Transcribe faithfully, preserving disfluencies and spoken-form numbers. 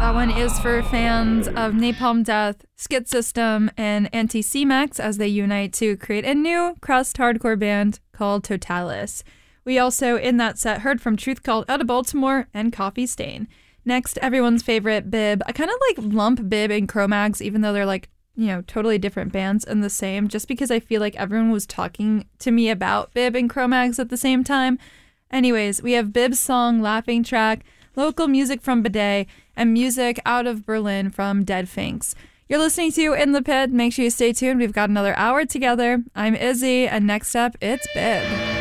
That one is for fans of Napalm Death, Skit System, and Anti-C-Max as they unite to create a new crust hardcore band called Totalis. We also, in that set, heard from Truth Called Out of Baltimore and Coffee Stain. Next, everyone's favorite, Bib. I kind of like lump Bib and Cro-Mags, even though they're like, you know, totally different bands and the same, just because I feel like everyone was talking to me about Bib and Cro-Mags at the same time. Anyways, we have Bib's song Laughing Track, local music from Bidet, and music out of Berlin from Dead Finks. You're listening to In the Pit. Make sure you stay tuned. We've got another hour together. I'm Izzy, and next up, it's Bib.